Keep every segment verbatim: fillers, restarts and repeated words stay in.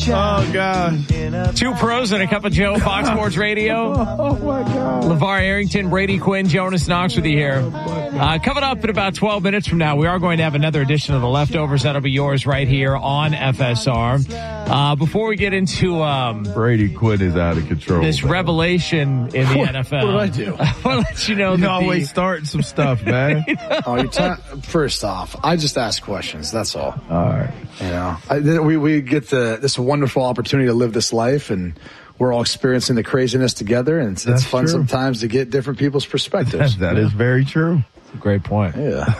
Oh, God. Two pros and a cup of Joe, Fox Sports Radio. Oh, my God. LeVar Arrington, Brady Quinn, Jonas Knox with you here. Uh, coming up in about twelve minutes from now, we are going to have another edition of The Leftovers. That'll be yours right here on F S R. Uh, before we get into um, Brady Quinn is out of control. this man. revelation in the What- N F L. what did I do? I want to let you know You're that always the, starting some stuff, man. Oh, you ta- first off, I just ask questions. That's all. All right. You know, I, we we get the this wonderful opportunity to live this life, and we're all experiencing the craziness together, and it's, it's That's fun true. sometimes to get different people's perspectives. That is very true. That's a great point. Yeah.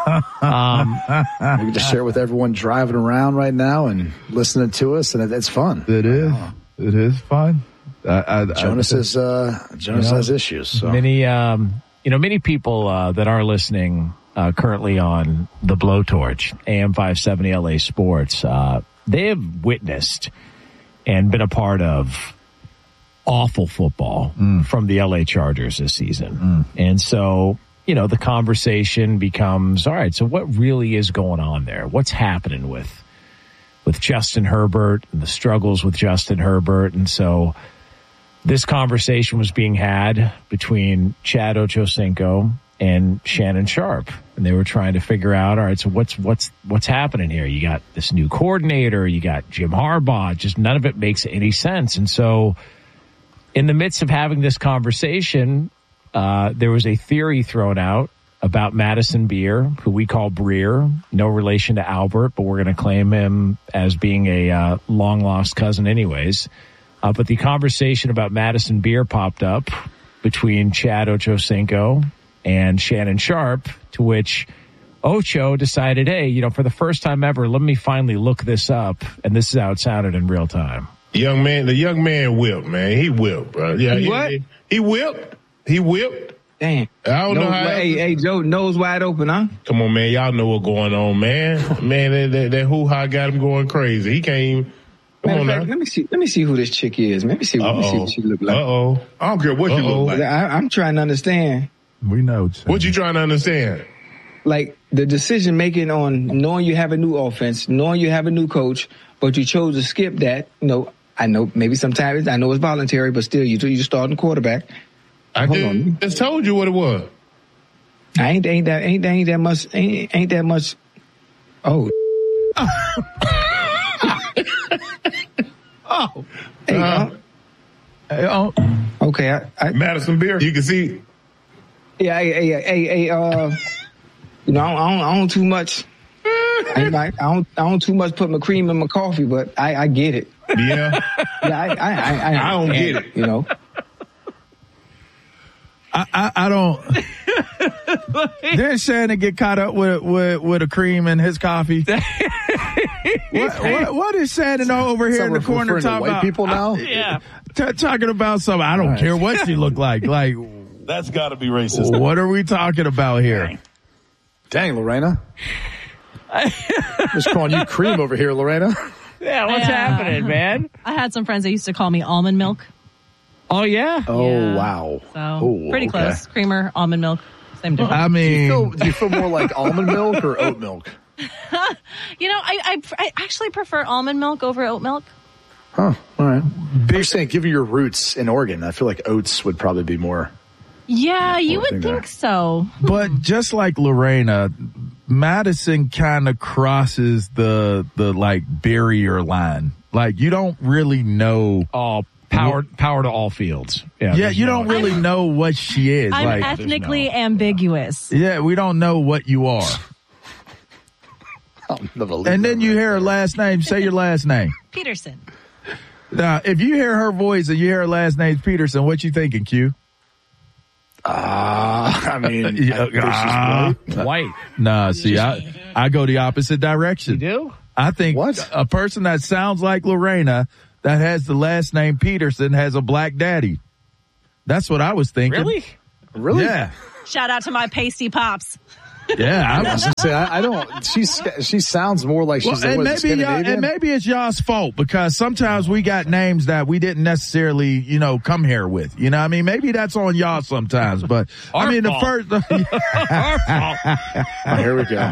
Um, We can just share it with everyone driving around right now and listening to us, and it, it's fun. It is. It is fun. I, I, Jonas I, is uh, Jonas You know, has issues. So. Many, um, you know, many people uh, that are listening uh, currently on the Blowtorch, A M five seventy L A Sports, uh, they have witnessed and been a part of awful football Mm. from the L A Chargers this season. Mm. And so, you know, the conversation becomes, all right, so what really is going on there? What's happening with with Justin Herbert and the struggles with Justin Herbert? And so this conversation was being had between Chad Ochocinco and Shannon Sharp, and they were trying to figure out, all right, so what's what's what's happening here? You got this new coordinator, you got Jim Harbaugh, just none of it makes any sense. And so in the midst of having this conversation, uh, there was a theory thrown out about Madison Beer, who we call Breer, no relation to Albert, but we're going to claim him as being a uh, long-lost cousin anyways. Uh, but the conversation about Madison Beer popped up between Chad Ochocinco and Shannon Sharp, to which Ocho decided, hey, you know, for the first time ever, let me finally look this up. And this is how it sounded in real time. Young man, the young man whipped, man. He whipped, bro. Yeah, he, What? He, he whipped. He whipped. Damn. I don't know Nose how. wi- hey, hey, Joe, nose wide open, huh? Come on, man. Y'all know what's going on, man. Man, that, that, that hoo-ha got him going crazy. He can't even. Come Matter on of fact, now. let me see. Let me see who this chick is. Let me see. Let me see Uh-oh. what she look like. Uh-oh. I don't care what you Uh-oh. look like. I, I'm trying to understand, we know. Chad. What you trying to understand? like the decision making on knowing you have a new offense, knowing you have a new coach, but you chose to skip that. You know, I know maybe sometimes I know it's voluntary, but still, you you starting quarterback. I Hold did, on. just told you what it was. I ain't ain't that ain't that ain't that much ain't ain't that much. Oh. Oh. Hey, Uh, uh, Hey, oh. okay. I, I, Madison Beer. You can see. yeah, hey, hey, hey, hey, uh, you know, I don't, I don't, I don't too much. I, ain't like, I don't, I don't too much put my cream in my coffee, but I, I get it. Yeah. Yeah, I, I, I, I, I don't get it. You know, I, I, I don't. Didn't Shannon get caught up with with with a cream in his coffee? what, what, what is Shannon over here So in the we're corner referring to talking white about? people now? Yeah. T- talking about something. I don't All right. care what she looked like. Like, That's got to be racist. what are we talking about here? Dang, Lorena. Just calling you cream over here, Lorena. Yeah, what's I, uh, happening, man? I had some friends that used to call me almond milk. Oh, yeah? Oh, Yeah. wow. So Oh, pretty okay. close. Creamer, almond milk, same difference. I Do you, mean, feel, do you feel more like almond milk or oat milk? You know, I, I I actually prefer almond milk over oat milk. Huh. All right. I'm just saying, given your roots in Oregon, I feel like oats would probably be more. Yeah, you Poor would thing think there. so. but just like Lorena, Madison kind of crosses the the like barrier line. Like, you don't really know. Oh, power, power to all fields. Yeah, Yeah, there's you no- don't really know what she is. I'm like, ethnically ambiguous. yeah, we don't know what you are. I'll never believe And then that. you hear her last name. Say your last name. Peterson. Now, if you hear her voice and you hear her last name's Peterson, what you thinking, Q? Ah, I mean, I think she's Ah. white. White. Nah, see, I I go the opposite direction. You do? I think What? a person that sounds like Lorena that has the last name Peterson has a black daddy. That's what I was thinking. Really? Really? Yeah. Shout out to my pasty pops. Yeah, I I was was. gonna say I, I don't. She's she sounds more like she's Well, and like, what, maybe y'all, Scandinavian? and maybe it's y'all's fault because sometimes we got names that we didn't necessarily, you know, come here with. You know, what I mean, maybe that's on y'all sometimes. But I Our mean, fault. the first. Our fault. Oh, here we go.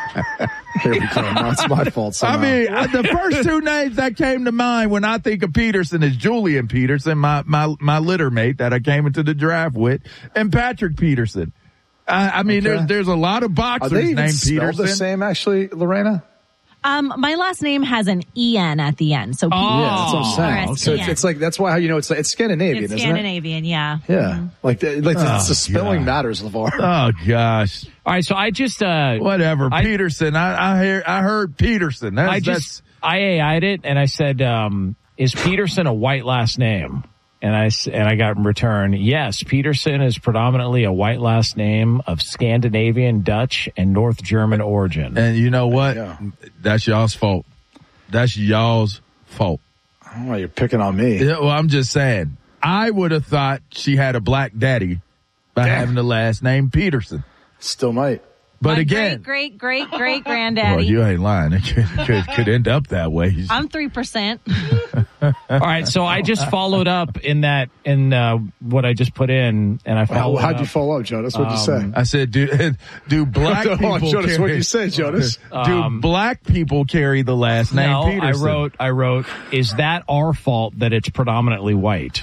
Here we go. Now it's my fault. I Somehow. mean, uh, the first two names that came to mind when I think of Peterson is Julian Peterson, my my my litter mate that I came into the draft with, and Patrick Peterson. I, I mean, Okay. there's there's a lot of Are boxers they even named spelled Peterson. the same, actually, Lorena? Um, my last name has an E N at the end, so Peterson. Yeah, that's what I'm saying. R S T So N. it's, it's like that's why how you know it's it's Scandinavian, It's isn't Scandinavian, yeah. it? Yeah, like the, like Oh, it's the spelling God. matters, LeVar. Oh gosh, All right, so I just uh, whatever. I- Peterson. I I hear I heard Peterson. That's, I that's just I A I'd it and I said, um, "Is Peterson a white last name?" And I s- and I got in return, yes, Peterson is predominantly a white last name of Scandinavian, Dutch, and North German origin. and you know what? Yeah. That's y'all's fault. That's y'all's fault. I don't know. You're picking on me. Yeah, well, I'm just saying. I would have thought she had a black daddy by Damn. having the last name Peterson. Still might. But My again, great, great, great, great well, granddaddy. you ain't lying. It could, could, could end up that way. I'm three percent. All right, so I just followed up in that in uh, what I just put in, and I How, followed how'd up. you follow up, Jonas? What'd you say? I said, do do black Hold on, people Jonas, carry, what'd you say, Jonas? do Um, black people carry the last name No, I Peterson? wrote, I wrote, is that our fault that it's predominantly white?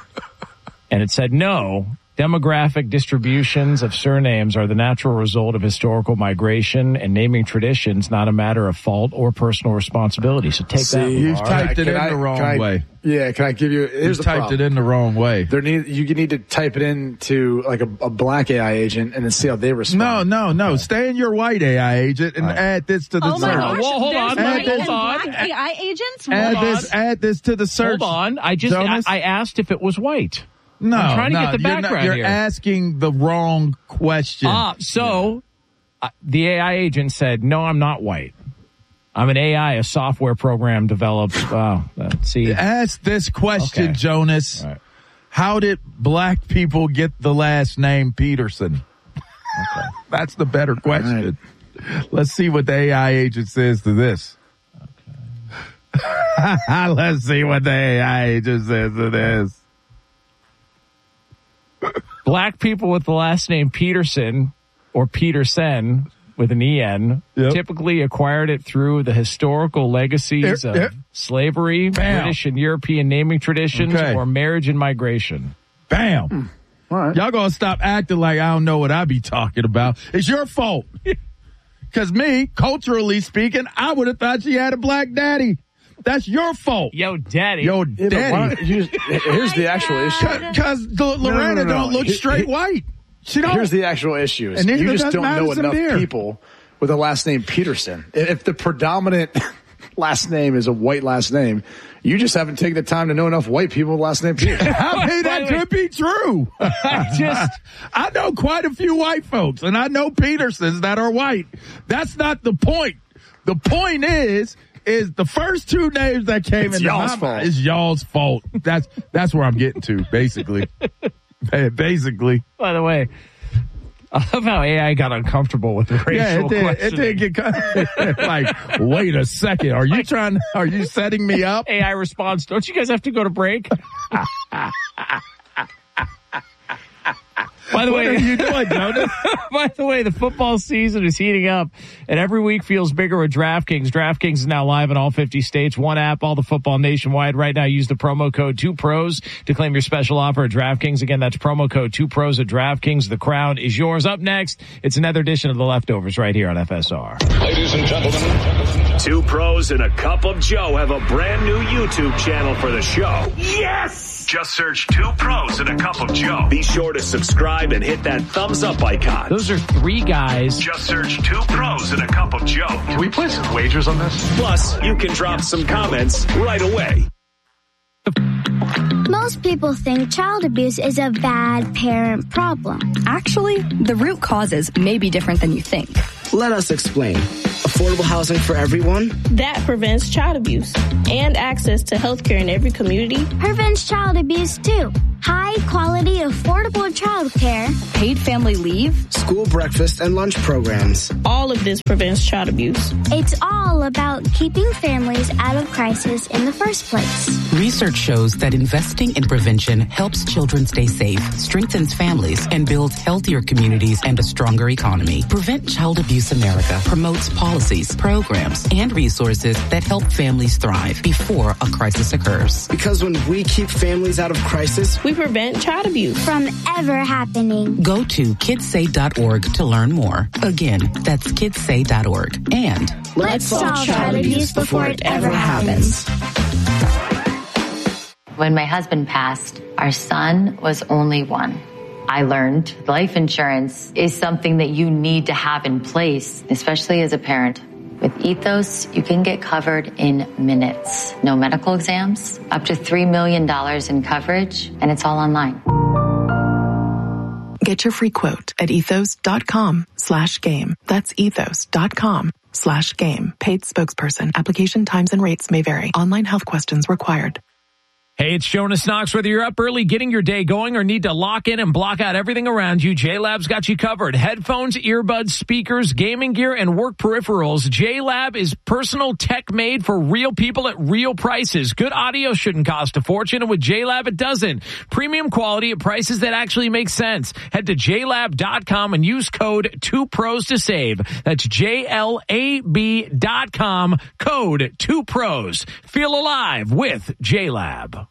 And it said, no, demographic distributions of surnames are the natural result of historical migration and naming traditions, not a matter of fault or personal responsibility. So take that. See, You've Lamar. typed it Can in I- the wrong can I- way. Yeah, can I give you? You Here's the typed problem. it in the wrong way. There need you need to type it into like a, a black A I agent and then see how they respond. No, no, no. Stay in your white A I agent and add this to the Oh my search. gosh, Whoa, hold there's on, white hold and on. black A I agents? Add What? this, add this to the search. Hold on. I just, I, Jonas? I asked if it was white. No, I'm trying to no, get the you're not- background You're here. asking the wrong question. Ah, so uh, the A I agent said, no, I'm not white. I'm an A I, a software program developed. Wow. Uh, see, Ask this question, Okay. Jonas. All right. How did black people get the last name Peterson? Okay. That's the better question. Let's see what the A I agent says to this. Okay. Let's see what the A I agent says to this. black people with the last name Peterson or Peterson with an E N Yep. typically acquired it through the historical legacies Er- of er- slavery, Bam. British and European naming traditions, Okay. or marriage and migration. Bam. All right. Y'all gonna stop acting like I don't know what I be talking about. It's your fault. Cause me, culturally speaking, I would have thought she had a black daddy. That's your fault. Yo, daddy. Yo, Yeah, but why daddy. don't you- here's the actual issue. Cause the Lorena no, no. don't look He- straight he- white. She don't. Here's the actual issue. Is And neither you just does don't know Madison enough Beer. people with the last name Peterson. If the predominant last name is a white last name, you just haven't taken the time to know enough white people with the last name Peterson. I mean, that By the way- could be true. I just, I know quite a few white folks, and I know Petersons that are white. That's not the point. The point is, is the first two names that came It's into my y'all's mind fault. is y'all's fault. That's that's where I'm getting to, basically. Basically, by the way, I love how A I got uncomfortable with the racial yeah, it did. It questioning. did get like. Wait a second. Are you trying? Are you setting me up? A I response, don't you guys have to go to break? By the What way, are you doing, Jonas? by the way, the football season is heating up, and every week feels bigger with DraftKings. DraftKings is now live in all fifty states. One app, all the football nationwide. Right now, use the promo code two pros to claim your special offer at DraftKings. Again, that's promo code two pros at DraftKings. The crown is yours. Up next, it's another edition of The Leftovers right here on F S R. Ladies and gentlemen, Two Pros and a Cup of Joe have a brand new YouTube channel for the show. Yes! Just search Two Pros and a Cup of Joe. Be sure to subscribe and hit that thumbs up icon. Those are three guys. Just search Two Pros and a Cup of Joe. Can we play some wagers on this? Plus, you can drop some comments right away. Most people think child abuse is a bad parent problem. Actually, the root causes may be different than you think. Let us explain. Affordable housing for everyone? That prevents child abuse and access to health care in every community. Prevents child abuse too. high quality, affordable childcare, paid family leave, school breakfast and lunch programs. All of this prevents child abuse. It's all about keeping families out of crisis in the first place. Research shows that investing in prevention helps children stay safe, strengthens families, and builds healthier communities and a stronger economy. Prevent Child Abuse America promotes policies, programs, and resources that help families thrive before a crisis occurs. Because when we keep families out of crisis, we prevent child abuse from ever happening. Go to kids say dot org to learn more. Again, that's kids say dot org. And let's solve child abuse before it ever happens. When my husband passed, our son was only one. I learned life insurance is something that you need to have in place, especially as a parent. With Ethos, you can get covered in minutes. No medical exams, up to three million dollars in coverage, and it's all online. Get your free quote at ethos.com slash game. That's ethos.com slash game. Paid spokesperson. Application times and rates may vary. Online health questions required. Hey, it's Jonas Knox. Whether you're up early getting your day going or need to lock in and block out everything around you, J-Lab's got you covered. Headphones, earbuds, speakers, gaming gear, and work peripherals. J-Lab is personal tech made for real people at real prices. Good audio shouldn't cost a fortune, and with J-Lab, it doesn't. Premium quality at prices that actually make sense. Head to j lab dot com and use code two pros to save. That's J L A B dot com, code two pros. Feel alive with J-Lab.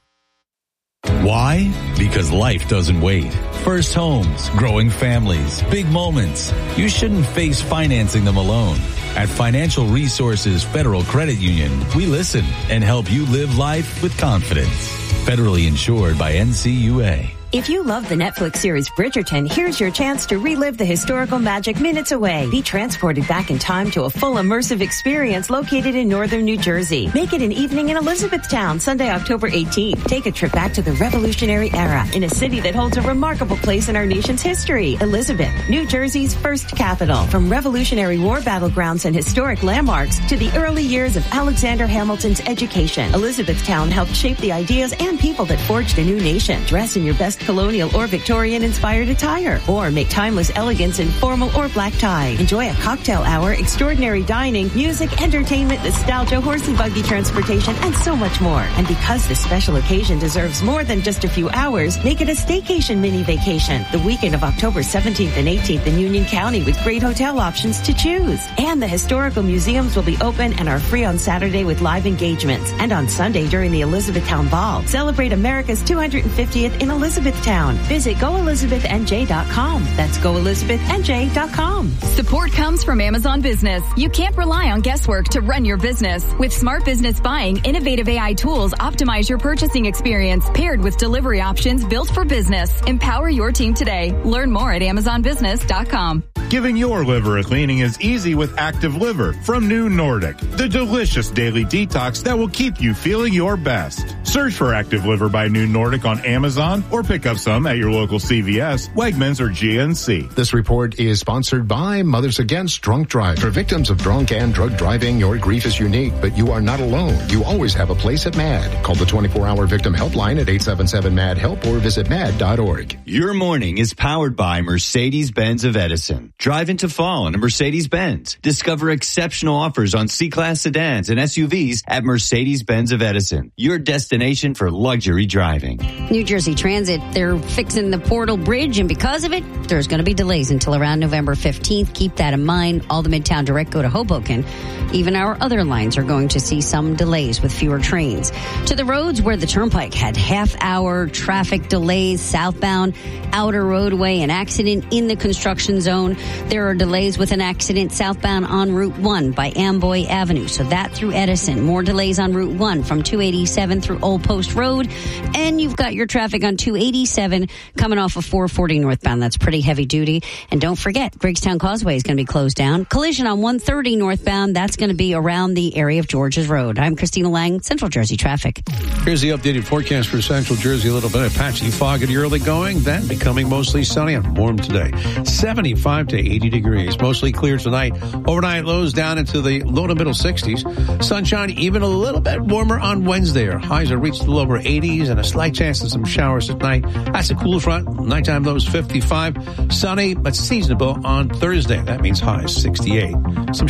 Why? Because life doesn't wait. First homes, growing families, big moments. You shouldn't face financing them alone. At Financial Resources Federal Credit Union, we listen and help you live life with confidence. Federally insured by N C U A. If you love the Netflix series Bridgerton, here's your chance to relive the historical magic minutes away. Be transported back in time to a full immersive experience located in northern New Jersey. Make it an evening in Elizabethtown, Sunday, October eighteenth. Take a trip back to the Revolutionary era in a city that holds a remarkable place in our nation's history. Elizabeth, New Jersey's first capital. From Revolutionary War battlegrounds and historic landmarks to the early years of Alexander Hamilton's education, Elizabethtown helped shape the ideas and people that forged a new nation. Dress in your best colonial or Victorian-inspired attire, or make timeless elegance in formal or black tie. Enjoy a cocktail hour, extraordinary dining, music, entertainment, nostalgia, horse and buggy transportation, and so much more. And because this special occasion deserves more than just a few hours, make it a staycation mini vacation. The weekend of October seventeenth and eighteenth in Union County with great hotel options to choose. And the historical museums will be open and are free on Saturday with live engagements. And on Sunday during the Elizabethtown Ball. Celebrate America's two hundred fiftieth in Elizabethtown. Visit go elizabeth n j dot com. That's go elizabeth n j dot com. Support comes from Amazon Business. You can't rely on guesswork to run your business. With smart business buying, innovative A I tools optimize your purchasing experience, paired with delivery options built for business. Empower your team today. Learn more at amazon business dot com. Giving your liver a cleaning is easy with Active Liver from New Nordic, the delicious daily detox that will keep you feeling your best. Search for Active Liver by New Nordic on Amazon or pick up some at your local C V S, Wegmans, or G N C. This report is sponsored by Mothers Against Drunk Driving. For victims of drunk and drug driving, your grief is unique, but you are not alone. You always have a place at MAD. Call the twenty-four hour victim helpline at eight seven seven MAD HELP or visit mad dot org. Your morning is powered by Mercedes-Benz of Edison. Drive into fall in a Mercedes-Benz. Discover exceptional offers on C-Class sedans and S U Vs at Mercedes-Benz of Edison, your destination for luxury driving. New Jersey Transit, they're fixing the Portal Bridge, and because of it, there's going to be delays until around November fifteenth. Keep that in mind. All the Midtown Direct go to Hoboken. Even our other lines are going to see some delays with fewer trains. To the roads where the Turnpike had half-hour traffic delays, southbound, outer roadway, an accident in the construction zone. There are delays with an accident southbound on Route one by Amboy Avenue. So that through Edison. More delays on Route one from two eighty-seven through Old Post Road. And you've got your traffic on two eighty-seven coming off of four forty northbound. That's pretty heavy duty. And don't forget, Greggstown Causeway is going to be closed down. Collision on one thirty northbound. That's going to be around the area of Georges Road. I'm Christina Lang, Central Jersey Traffic. Here's the updated forecast for Central Jersey. A little bit of patchy fog in the early going, then becoming mostly sunny and warm today. seventy-five to eighty degrees. Mostly clear tonight. Overnight lows down into the low to middle sixties. Sunshine even a little bit warmer on Wednesday. Our highs are reach the lower eighties and a slight chance of some showers at night. That's a cool front. Nighttime lows fifty-five. Sunny, but seasonable on Thursday. That means highs sixty-eight. Some